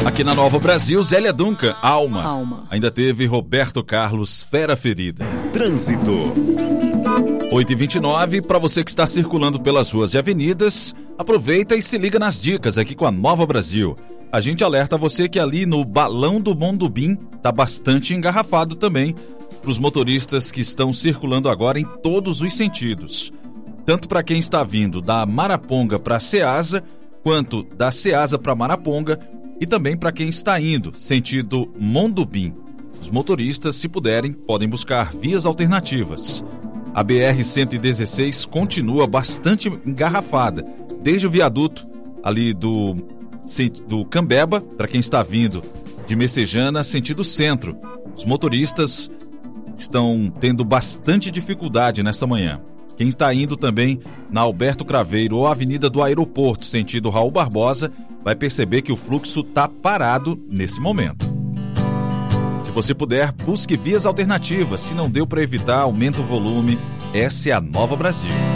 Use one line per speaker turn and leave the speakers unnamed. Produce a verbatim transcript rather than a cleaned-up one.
Aqui na Nova Brasil, Zélia Duncan, Alma.
Alma.
Ainda teve Roberto Carlos, Fera Ferida.
Trânsito.
oito e vinte e nove, para você que está circulando pelas ruas e avenidas, aproveita e se liga nas dicas aqui com a Nova Brasil. A gente alerta você que ali no Balão do Mondubim tá bastante engarrafado também para os motoristas que estão circulando agora em todos os sentidos. Tanto para quem está vindo da Maraponga para Ceasa, quanto da Ceasa para Maraponga e também para quem está indo sentido Mondubim. Os motoristas, se puderem, podem buscar vias alternativas. A B R cento e dezesseis continua bastante engarrafada, desde o viaduto ali do, do Cambeba, para quem está vindo de Messejana, sentido centro. Os motoristas estão tendo bastante dificuldade nessa manhã. Quem está indo também na Alberto Craveiro ou Avenida do Aeroporto, sentido Raul Barbosa, vai perceber que o fluxo está parado nesse momento. Se você puder, busque vias alternativas. Se não deu para evitar, aumenta o volume. Essa é a Nova Brasil.